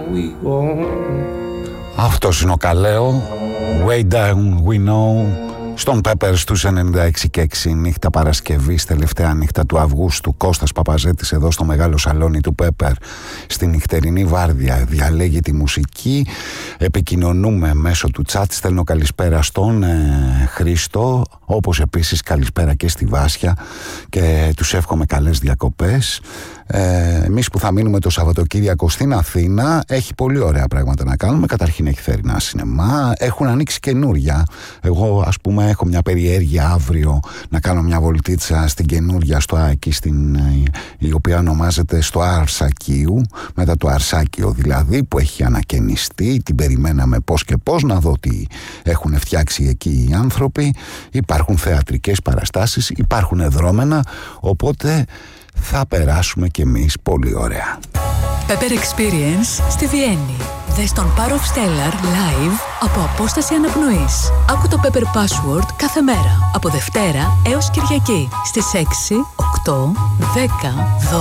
we go. Αυτός είναι ο Καλέο, Way Down We Know, στον Pepper στους 96 και 6, νύχτα Παρασκευής, τελευταία νύχτα του Αυγούστου. Κώστας Παπαζέτης εδώ στο μεγάλο σαλόνι του Pepper, στη νυχτερινή βάρδια, διαλέγει τη μουσική, επικοινωνούμε μέσω του chat. Στέλνω καλησπέρα στον Χρήστο, όπως επίσης καλησπέρα και στη Βάσια, και τους εύχομαι καλές διακοπές. Εμείς που θα μείνουμε το Σαββατοκύριακο στην Αθήνα, έχει πολύ ωραία πράγματα να κάνουμε. Καταρχήν έχει θερινά σινεμά, έχουν ανοίξει καινούρια. Εγώ ας πούμε έχω μια περιέργεια αύριο να κάνω μια βολτίτσα στην καινούρια στο Άκη, η οποία ονομάζεται στο Αρσακίου, μετά το Αρσάκιο δηλαδή, που έχει ανακαινιστεί. Την περιμέναμε πώς και πώς, να δω τι έχουν φτιάξει εκεί οι άνθρωποι. Υπάρχουν θεατρικές παραστάσεις, υπάρχουν δρόμενα, οπότε θα περάσουμε κι εμείς πολύ ωραία. Pepper Experience στη Βιέννη. Δες τον Power of Stellar live από απόσταση αναπνοής. Άκου το Pepper Password κάθε μέρα, από Δευτέρα έως Κυριακή, στις 6, 8, 10, 12.